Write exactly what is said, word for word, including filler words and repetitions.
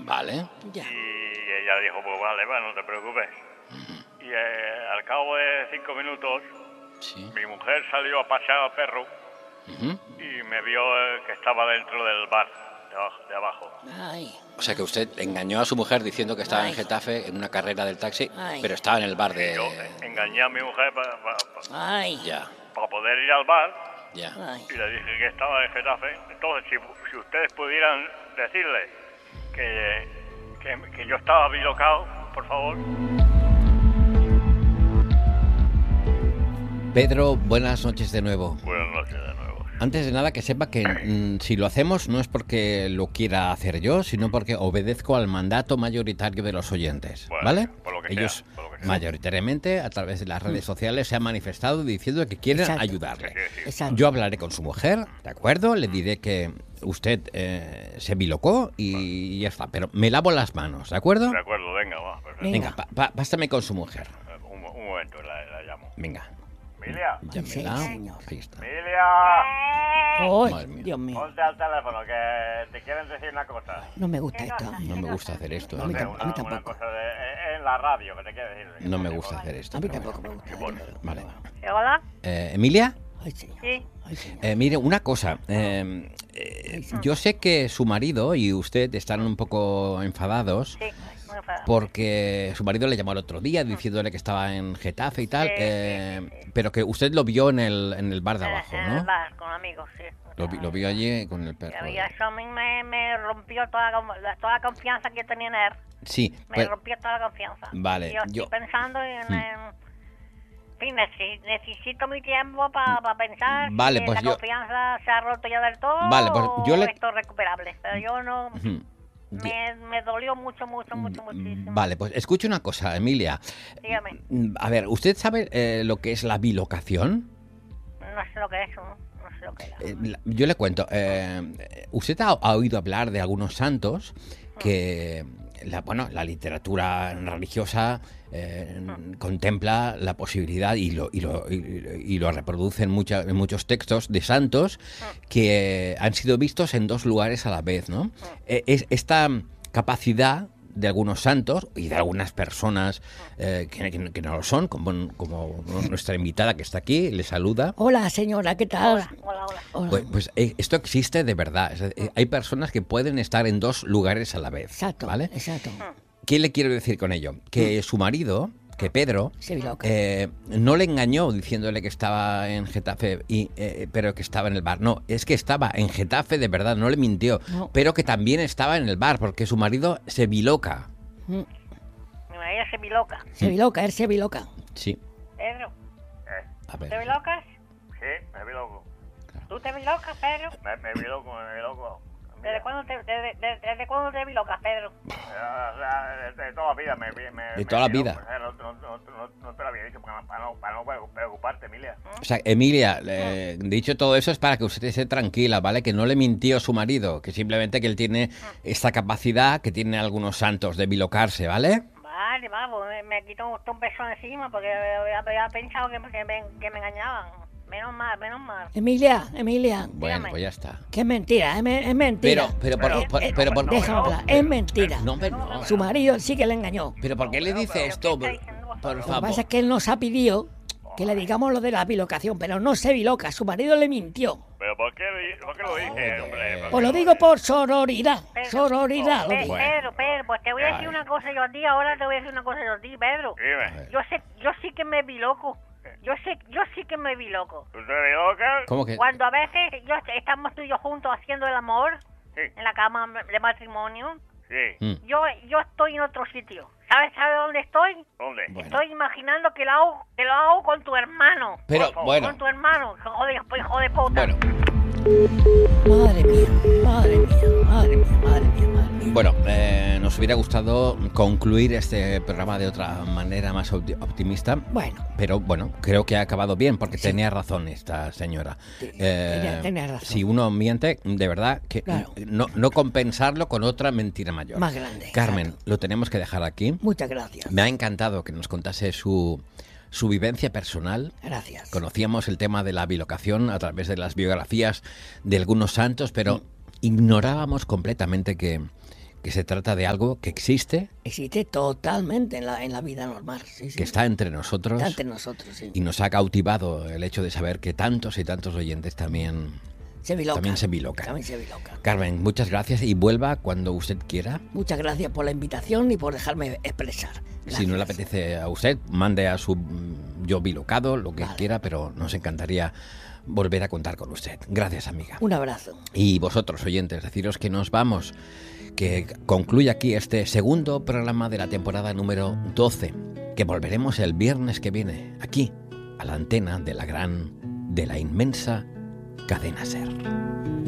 Vale. Ya. Y ella dijo, pues vale, va, no te preocupes. Y eh, al cabo de cinco minutos, Sí. mi mujer salió a pasear al perro Ujú. y me vio eh, que estaba dentro del bar, de abajo. De abajo. Ay, O sea que usted engañó a su mujer diciendo que estaba Ay. en Getafe en una carrera del taxi, Ay. pero estaba en el bar de... Yo eh, engañé a mi mujer para ay, Ya, poder ir al bar ya. ay. y le dije que estaba en Getafe. Entonces, si, si ustedes pudieran decirle que, que, que yo estaba bilocado, por favor. Pedro, buenas noches de nuevo. Buenas noches de nuevo. Antes de nada, que sepa que mm, si lo hacemos no es porque lo quiera hacer yo, sino porque obedezco al mandato mayoritario de los oyentes, Bueno, ¿vale? por lo que Ellos sea, por lo que sea. mayoritariamente a través de las redes sociales se han manifestado diciendo que quieren Exacto. ayudarle. Sí, sí. Exacto. Yo hablaré con su mujer, ¿de acuerdo? Le diré que usted eh, se bilocó y ya está, pero me lavo las manos, ¿de acuerdo? De acuerdo, venga, va. Perfecto. Venga, pa- pa- pásame con su mujer. Eh, Un, un momento, la, la llamo. Venga, Emilia, llámela. Sí, señor. Ahí está. Emilia, Ay, Madre mía. Dios mío, ponte al teléfono que te quieren decir una cosa. no me gusta esto. No me gusta hacer esto. A mí ¿eh? tampoco. una, una tampoco. cosa de, eh, en la radio que te quiere decir. No me gusta hacer esto. A mí pero tampoco me bueno. gusta. Vale. Hola, Eh, ¿Emilia? Ay, señor. sí, Ay, señor. Eh, mire, una cosa. eh, eh, yo sé que su marido y usted están un poco enfadados sí, muy enfadada. porque su marido le llamó el otro día diciéndole que estaba en Getafe y tal, Sí, eh, sí, sí. pero que usted lo vio en el, en el bar de En- abajo, en el ¿no? bar, con amigos, sí. Lo, vi- lo vio allí con el Y perro. había- eso a mí me, me rompió toda la, con- la- toda la confianza que tenía en él. Sí, Me pues, rompió toda la confianza. Vale, Y yo estoy yo- pensando en... Hmm. en- en fin, necesi- necesito mi tiempo para pensar Vale, si pues la yo- confianza se ha roto ya del todo Vale, pues yo o le- esto es recuperable. Pero yo no... Ujú. Me, me dolió mucho, mucho, mucho, muchísimo. Vale, pues escuche una cosa, Emilia. Dígame, A ver, ¿usted sabe eh, lo que es la bilocación? no sé lo que es eso, ¿no? No sé lo que era. Eh, la- yo le cuento. eh, ¿Usted ha, ha oído hablar de algunos santos que, la, bueno, la literatura religiosa eh, contempla la posibilidad y lo, y lo, y, y lo reproduce en, mucha- en muchos textos de santos que han sido vistos en dos lugares a la vez, ¿no? Eh, es, esta capacidad de algunos santos y de algunas personas eh, que, que- que no lo son, como, como nuestra invitada que está aquí, le saluda. Hola, señora, ¿qué tal? Hola, hola, hola. Hola. Pues, pues, eh, esto existe de verdad. Es decir, hay personas que pueden estar en dos lugares a la vez. Exacto, ¿Vale? exacto. ¿Qué le quiero decir con ello? Que su marido, que Pedro, Se biloca. eh, no le engañó diciéndole que estaba en Getafe, y, eh, pero que estaba en el bar. No, es que estaba en Getafe de verdad, no le mintió. No. Pero que también estaba en el bar, porque su marido se biloca. Mm. Mi marido se biloca. Se biloca, él se biloca. Sí, Pedro, Eh, a ¿te ver. bilocas? sí, me vi loco. ¿Tú te bilocas, Pedro? Me, me vi loco, me vi loco. ¿Desde cuándo te, desde, desde, desde cuándo te bilocas, Pedro? Ya, o sea, de, de toda la vida me, me, me De toda la vi vida. loco. O sea, no, no, no, no, no te lo había dicho para, para, no, para no preocuparte, Emilia. O sea, Emilia, eh, dicho todo eso es para que usted esté tranquila, ¿vale? Que no le mintió su marido, que simplemente que él tiene esta capacidad que tienen algunos santos de bilocarse, ¿vale? Vale, vamos, me, me quitó un, un peso encima porque había, había pensado que, que, me, que me engañaban. Menos mal, menos mal. Emilia, Emilia, Bueno, Dígame. pues ya está. que es mentira, es, me- es mentira. Pero, pero, por- Eh, por- eh, pero, por- déjame hablar, es mentira. No, pero no. Su marido sí que le engañó. Pero ¿por qué le dice esto? Por, por Lo que favor. pasa es que él nos ha pedido que le digamos lo de la bilocación, pero no se biloca, su marido le mintió. ¿Pero por qué, di- por qué lo dice, hombre? ¿Por Pues qué lo digo por sororidad, sororidad lo Pe- digo. Pedro, Pedro, pues te voy a decir Vale. una cosa yo a ti, ahora te voy a decir una cosa yo a ti, Pedro. Dime, Yo sé, yo sí que me vi loco. Yo sé, yo sí que me vi loco. ¿tú te vi loca? ¿Cómo que? Cuando a veces yo estamos tú y yo juntos haciendo el amor Sí, en la cama de matrimonio, sí. Mm, yo yo estoy en otro sitio. ¿Sabes, sabes dónde estoy? ¿Dónde? Bueno. Estoy imaginando que lo hago, que lo hago con tu hermano. Pero, favor. bueno, Con tu hermano, hijo de, hijo de puta. bueno, Madre mía, madre mía, madre mía, madre mía, madre mía. bueno, eh, nos hubiera gustado concluir este programa de otra manera más opti- optimista. Bueno, Pero bueno, creo que ha acabado bien porque tenía razón esta señora. Sí, Eh, tenía- tenía razón. Si uno miente, de verdad, que Claro. no, no compensarlo con otra mentira mayor. Más grande, Carmen, exacto. lo tenemos que dejar aquí. muchas gracias. Me ha encantado que nos contase su, su vivencia personal. Gracias. Conocíamos el tema de la bilocación a través de las biografías de algunos santos, pero ignorábamos completamente que, que se trata de algo que existe, Existe totalmente en la, en la vida normal. Sí, sí. que está entre nosotros, Está entre nosotros, sí. y nos ha cautivado el hecho de saber que tantos y tantos oyentes también, Se bilocan. también se bilocan. También se bilocan. Carmen, muchas gracias y vuelva cuando usted quiera. Muchas gracias por la invitación y por dejarme expresar. Gracias. Si no le apetece a usted, mande a su mm, yo bilocado, lo que Vale. quiera, pero nos encantaría volver a contar con usted. Gracias, amiga. Un abrazo. Y vosotros, oyentes, deciros que nos vamos, que concluye aquí este segundo programa de la temporada número doce, que volveremos el viernes que viene, aquí, a la antena de la gran, de la inmensa Cadena SER.